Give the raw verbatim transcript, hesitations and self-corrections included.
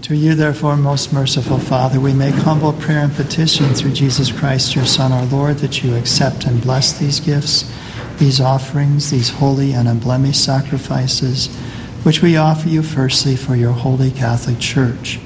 To you, therefore, most merciful Father, we make humble prayer and petition through Jesus Christ, your Son, our Lord, that you accept and bless these gifts, these offerings, these holy and unblemished sacrifices, which we offer you firstly for your holy Catholic Church,